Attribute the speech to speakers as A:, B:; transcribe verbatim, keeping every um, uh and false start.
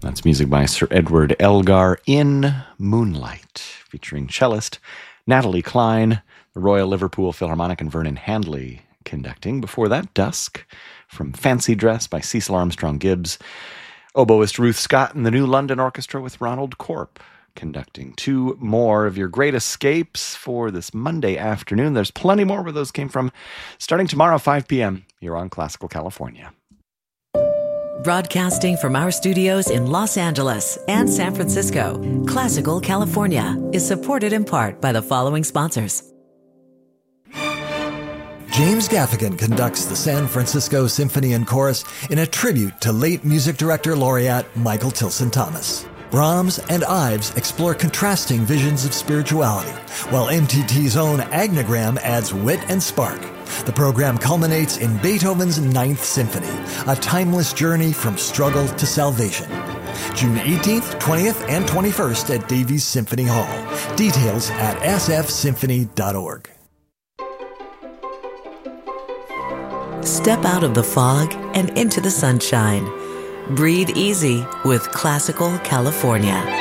A: That's music by Sir Edward Elgar in Moonlight, featuring cellist Natalie Cline, the Royal Liverpool Philharmonic, and Vernon Handley conducting. Before that, Dusk from Fancy Dress by Cecil Armstrong Gibbs, oboist Ruth Scott, and the New London Orchestra with Ronald Corp conducting. Two more of your great escapes for this Monday afternoon. There's plenty more where those came from, starting tomorrow, five p.m. here on Classical California.
B: Broadcasting from our studios in Los Angeles and San Francisco, Classical California is supported in part by the following sponsors.
C: James Gaffigan conducts the San Francisco Symphony and Chorus in a tribute to late music director laureate Michael Tilson Thomas. Brahms and Ives explore contrasting visions of spirituality, while M T T's own Agnogram adds wit and spark. The program culminates in Beethoven's Ninth Symphony, a timeless journey from struggle to salvation. June eighteenth, twentieth, and twenty-first at Davies Symphony Hall. Details at s f symphony dot org.
B: Step out of the fog and into the sunshine. Breathe easy with Classical California.